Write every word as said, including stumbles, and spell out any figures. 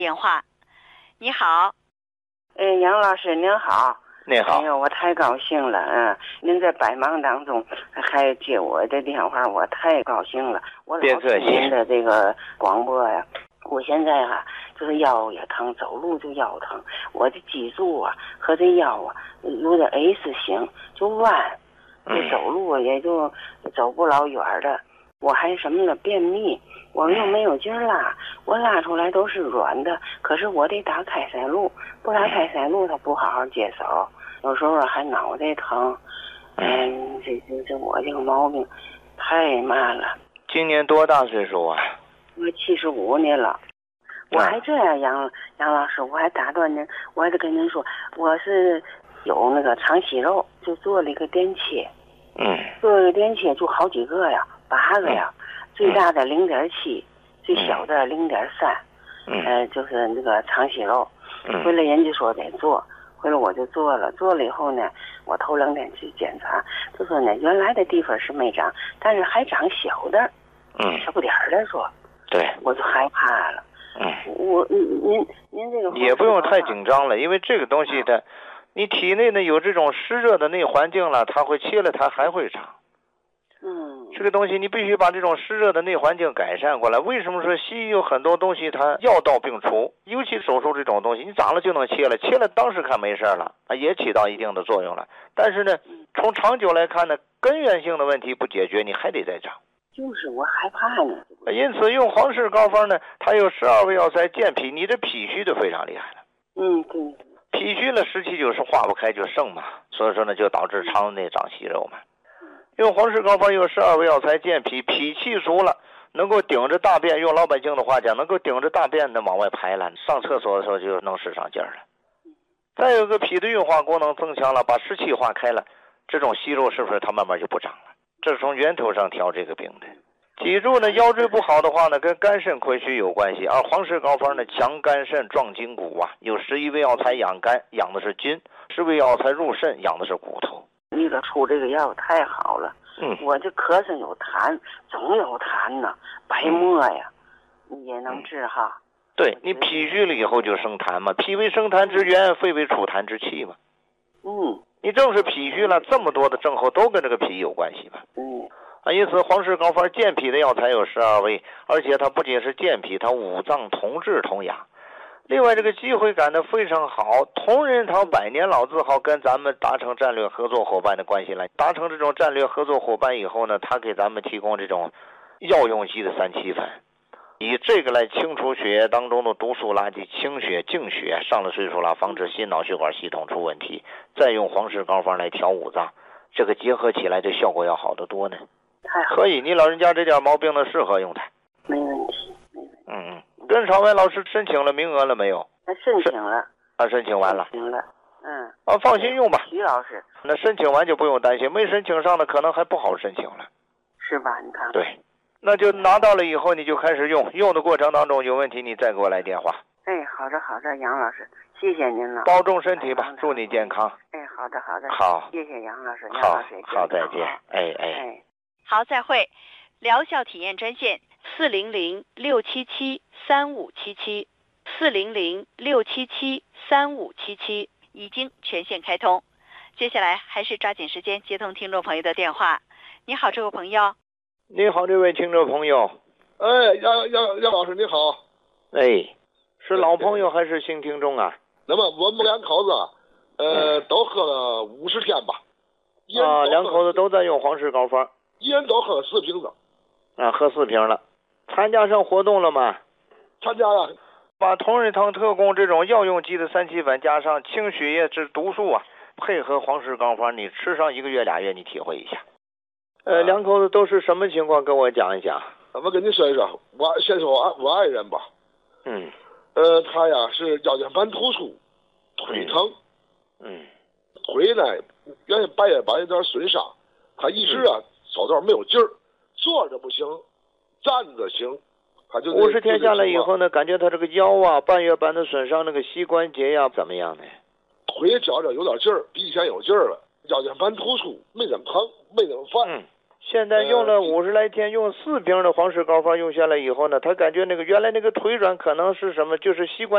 电话。你好。 哎，杨老师您好。 你好。 哎呦，我太高兴了，嗯，您在百忙当中还接我的电话，我太高兴了。我老听您的这个广播呀，我现在啊就是腰也疼，走路就腰疼，我的脊柱啊和这腰啊有点 S 型，就弯，这走路也就走不老远的。我还什么了便秘，我又没有劲儿拉，我拉出来都是软的，可是我得打开塞露，不打开塞露它不好好接手，有时候还脑袋疼。嗯，这这这我这个毛病太慢了。 今年多大岁数啊？ 我七十五年了。我还这样，杨杨老师，我还打断您，我还得跟您说，我是有那个肠息肉，就做了一个电切。 嗯。 做了个电切就好几个呀。八个呀，嗯、最大的零点七，最小的零点三，呃，就是那个肠息肉。 嗯、 回来人家说得做，回来我就做了。做了以后呢，我头两天去检查，就说呢，原来的地方是没长，但是还长小的， 嗯， 小不点儿的说。 对。 我就害怕了。 嗯。 我您您这个也不用太紧张了，因为这个东西的，你体内呢有这种湿热的内环境了，它会切了，它还会长。 嗯， 这个东西你必须把这种湿热的内环境改善过来。为什么说西医有很多东西它药到病除，尤其手术这种东西，你长了就能切了，切了当时看没事了，也起到一定的作用了。但是呢，从长久来看呢，根源性的问题不解决，你还得再长。 就是我害怕呢。 因此用黄氏膏方呢，它有十二味药材健脾，你这脾虚就非常厉害了。 嗯，对。 脾虚了湿气就是化不开就盛嘛，所以说呢就导致肠内长息肉嘛。用黄氏膏方有十二味药材健脾，脾气足了，能够顶着大便，用老百姓的话讲，能够顶着大便的往外排了，上厕所的时候就能使上劲儿了。再有个脾的运化功能增强了，把湿气化开了，这种息肉是不是它慢慢就不长了？这是从源头上调这个病的。记住呢，腰椎不好的话呢，跟肝肾亏虚有关系，而黄氏膏方呢强肝肾壮筋骨啊，有十一味药材养肝，养的是筋，十味药材入肾，养的是骨头。 你给出这个药太好了。 嗯， 我这咳嗽有痰，总有痰呢，白沫呀，你也能治哈。 嗯、对你脾虚了以后就生痰嘛，脾为生痰之源，肺为储痰之器嘛。 嗯， 你正是脾虚了，这么多的症候都跟这个脾有关系嘛。 嗯， 啊，因此黄氏膏方健脾的药材有十二味，而且它不仅是健脾，它五脏同治同养。另外这个机会感呢非常好，同仁堂百年老字号跟咱们达成战略合作伙伴的关系了。达成这种战略合作伙伴以后呢，他给咱们提供这种药用级的三七粉，以这个来清除血液当中的毒素垃圾，清血净血，上了岁数了防止心脑血管系统出问题，再用黄氏膏方来调五脏，这个结合起来这效果要好得多呢。 太好， 可以，你老人家这点毛病呢适合用它。 没问题，没问题。 嗯嗯。跟常文老师申请了名额了没有？ 那申请了。 啊，申请完了。 申请了，嗯。 啊，放心用吧。 徐老师。 那申请完就不用担心，没申请上的可能还不好申请了。 是吧？你看。 对，那就拿到了以后你就开始用，用的过程当中有问题你再给我来电话。 哎，好的好的，杨老师，谢谢您了。 保重身体吧，祝你健康。 哎，好的好的。 好。 谢谢杨老师。杨好老师好，再见。哎哎。 哎。 好，再会。疗效体验专线四零零六七七三五七七，四零零六七七三五七七已经全线开通。接下来还是抓紧时间接通听众朋友的电话。你好，这位朋友。 你好，这位听众朋友。 哎，杨杨杨老师你好。 哎，是老朋友还是新听众啊？ 那么我们两口子，呃，嗯、都喝了五十天吧。 啊，两口子都在用黄氏膏方。 一人都喝了四瓶子。 啊，喝四瓶了。参加上活动了吗？ 参加了。 把同仁堂特供这种药用级的三七粉加上清血液治毒素啊，配合黄氏膏方，你吃上一个月俩月，你体会一下。呃，啊、两口子都是什么情况？跟我讲一讲。 我跟你说一说，我先说我我爱人吧。 嗯。 呃，他呀是腰间盘突出，腿疼。 嗯。 腿呢，原先半夜板有点损伤，他一直啊、嗯、走道没有劲儿。坐着不行，站着行，他就五十天下来以后呢，感觉他这个腰啊、半月板的损伤，那个膝关节呀、啊，怎么样呢？ 腿脚着有点劲儿，比以前有劲儿了，腰间盘突出，没怎么疼，没怎么犯。 嗯，现在用了五十来天，用四瓶的黄氏膏方用下来以后呢，他感觉那个原来那个腿软可能是什么，就是膝关。